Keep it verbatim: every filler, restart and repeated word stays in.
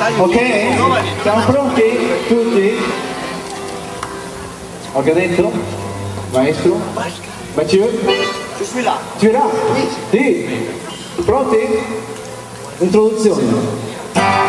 Ok? Siamo pronti? Tutti? Organisation, maestro, Mathieu, Je suis là. tu es là? Sì. Pronti? Introduzione.